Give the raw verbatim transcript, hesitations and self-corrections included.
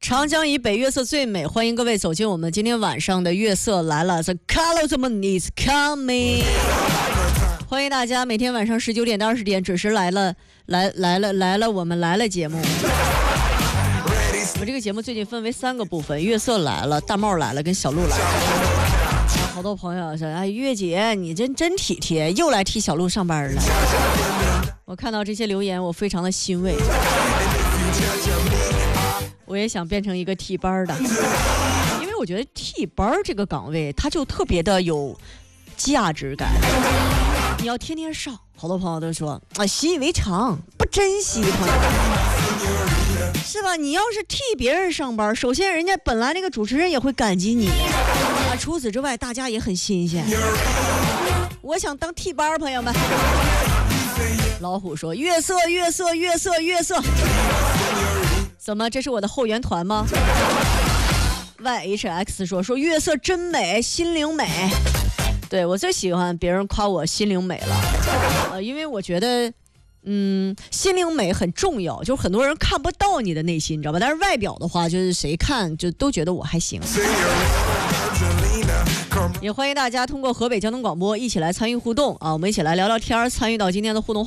长江以北月色最美，欢迎各位走进我们今天晚上的月色来了 The color of the moon is coming 欢迎大家每天晚上十九点到二十点准时来了来来了来了我们来了节目。我这个节目最近分为三个部分，月色来了，大帽来了，跟小鹿来了。好多朋友说，哎，月姐你真真体贴，又来替小鹿上班了。我看到这些留言我非常的欣慰，我也想变成一个替班的，因为我觉得替班这个岗位它就特别的有价值感，你要天天上。好多朋友都说啊，习以为常，不珍惜朋友是吧？你要是替别人上班，首先人家本来那个主持人也会感激你啊，除此之外大家也很新鲜。我想当替班，朋友们。老虎说月色月色月色月色，怎么这是我的后援团吗？ Y H X 说说月色真美，心灵美。对，我最喜欢别人夸我心灵美了，呃，因为我觉得嗯，心灵美很重要，就是很多人看不到你的内心，你知道吧？但是外表的话，就是谁看就都觉得我还行。也欢迎大家通过河北交通广播一起来参与互动啊，我们一起来聊聊天，参与到今天的互动。